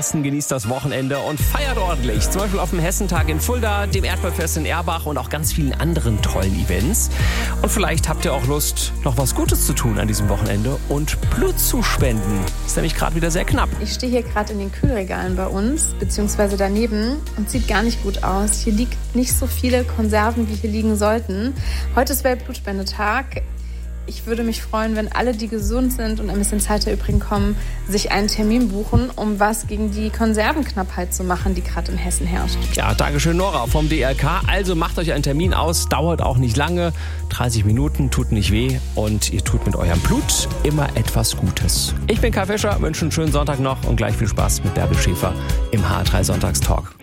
besten genießt das Wochenende und feiert ordentlich. Zum Beispiel auf dem Hessentag in Fulda, dem Erdbeerfest in Erbach und auch ganz vielen anderen tollen Events. Und vielleicht habt ihr auch Lust, noch was Gutes zu tun an diesem Wochenende und Blut zu spenden. Ist nämlich gerade wieder sehr knapp. Ich stehe hier gerade in den Kühlregalen bei uns, beziehungsweise daneben, und sieht gar nicht gut aus. Hier liegt nicht so viele Konserven, wie hier liegen sollten. Heute ist Weltblutspendetag. Ich würde mich freuen, wenn alle, die gesund sind und ein bisschen Zeit der übrigen kommen, sich einen Termin buchen, um was gegen die Konservenknappheit zu machen, die gerade in Hessen herrscht. Ja, Dankeschön Nora vom DRK. Also macht euch einen Termin aus, dauert auch nicht lange. 30 Minuten, tut nicht weh und ihr tut mit eurem Blut immer etwas Gutes. Ich bin Kai Fischer, wünsche einen schönen Sonntag noch und gleich viel Spaß mit Bärbel Schäfer im HR3 Sonntagstalk.